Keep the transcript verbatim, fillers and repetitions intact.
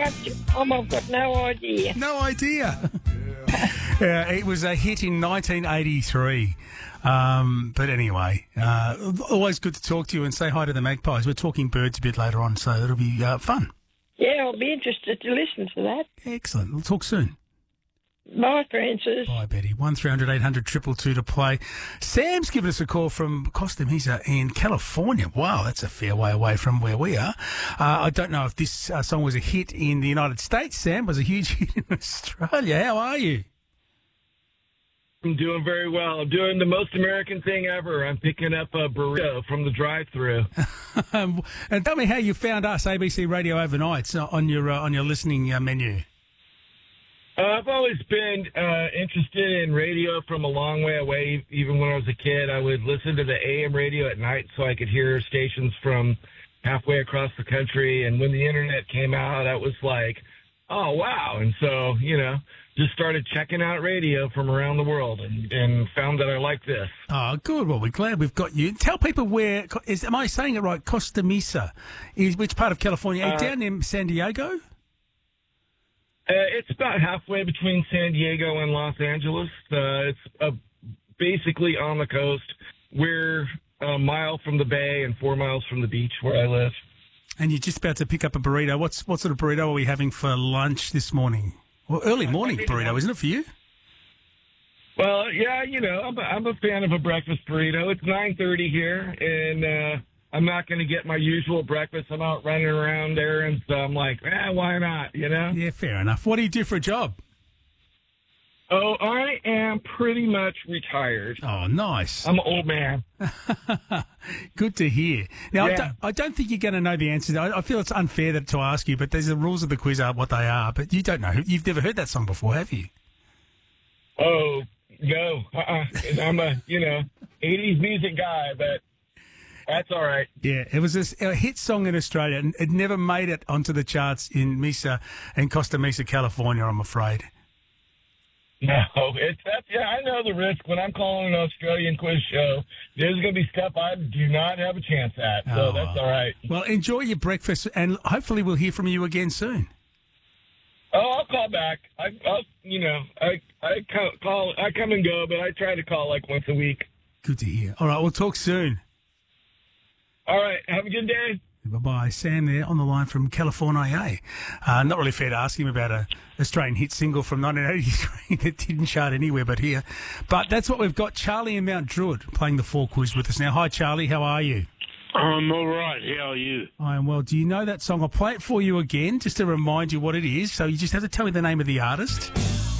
much. Um, I've got no idea. No idea. Yeah, it was a hit in nineteen eighty-three. Um, but anyway, uh, always good to talk to you and say hi to the Magpies. We're talking birds a bit later on, so it'll be uh, fun. Yeah, I'll be interested to listen to that. Excellent. We'll talk soon. Bye, Francis. Bye, Betty. one three hundred eight hundred two two two to play. Sam's given us a call from Costa Mesa in California. Wow, that's a fair way away from where we are. Uh, I don't know if this uh, song was a hit in the United States, Sam. It was a huge hit in Australia. How are you? I'm doing very well. I'm doing the most American thing ever. I'm picking up a burrito from the drive-thru. um, and tell me how you found us, A B C Radio Overnights, uh, on your uh, on your listening uh, menu. Uh, I've always been uh, interested in radio from a long way away. Even when I was a kid, I would listen to the A M radio at night so I could hear stations from halfway across the country. And when the internet came out, I was like, oh, wow. And so, you know, just started checking out radio from around the world and, and found that I like this. Oh, good. Well, we're glad we've got you. Tell people where, is, am I saying it right? Costa Mesa. Is which part of California? Uh, down in San Diego? Uh, it's about halfway between San Diego and Los Angeles. Uh, it's uh, basically on the coast. We're a mile from the bay and four miles from the beach where I live. And you're just about to pick up a burrito. What's what sort of burrito are we having for lunch this morning? Well, early morning burrito, isn't it for you? Well, yeah, you know, I'm a, I'm a fan of a breakfast burrito. It's nine thirty here, and uh, I'm not going to get my usual breakfast. I'm out running around errands, so I'm like, eh, why not, you know? Yeah, fair enough. What do you do for a job? Oh, I am pretty much retired. Oh, nice. I'm an old man. Good to hear. Now, Yeah. I, don't, I don't think you're going to know the answers. I, I feel it's unfair that, to ask you, but there's the rules of the quiz are what they are. But you don't know. You've never heard that song before, have you? Oh, no. Uh-uh. I'm a, you know, eighties music guy, but that's all right. Yeah, it was a, a hit song in Australia, and it never made it onto the charts in Mesa and Costa Mesa, California, I'm afraid. No, it's that's yeah. I know the risk when I'm calling an Australian quiz show. There's going to be stuff I do not have a chance at, so Oh, that's all right. Well, enjoy your breakfast, and hopefully we'll hear from you again soon. Oh, I'll call back. I, I'll, you know, I I call, call I come and go, but I try to call like once a week. Good to hear. All right, we'll talk soon. All right, have a good day. Bye-bye. Sam there on the line from California. Uh, not really fair to ask him about a Australian hit single from nineteen eighty-three that didn't chart anywhere but here. But that's what we've got. Charlie in Mount Druitt playing the Four Quiz with us now. Hi, Charlie. How are you? I'm all right. How are you? I am well. Do you know that song? I'll play it for you again just to remind you what it is. So you just have to tell me the name of the artist.